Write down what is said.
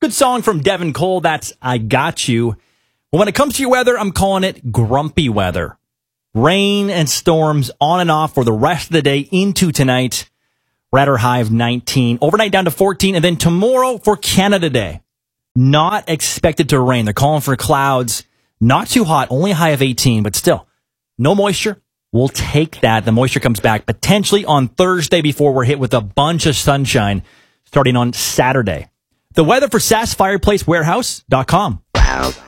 Good song from Devin Cole. That's I Got You. Well, when it comes to your weather, I'm calling it grumpy weather. Rain and storms on and off for the rest of the day into tonight. We're at our high of 19. Overnight down to 14. And then tomorrow for Canada Day. Not expected to rain. They're calling for clouds. Not too hot. Only a high of 18. But still, no moisture. We'll take that. The moisture comes back potentially on Thursday before we're hit with a bunch of sunshine starting on Saturday. The weather for SaskFireplaceWarehouse.com.